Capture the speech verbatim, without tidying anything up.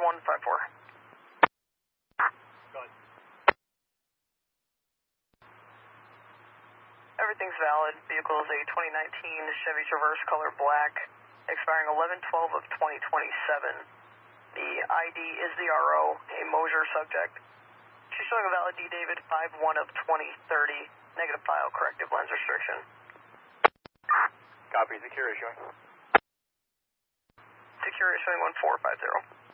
one five four. Go ahead. Everything's valid. Vehicle is a twenty nineteen Chevy Traverse, color black, expiring eleven twelve of twenty twenty-seven. The I D is the R O, a Mosier subject. She's showing a valid D David five one of twenty thirty, negative file, corrective lens restriction. Copy, secure issuing. Secure issuing one four five zero.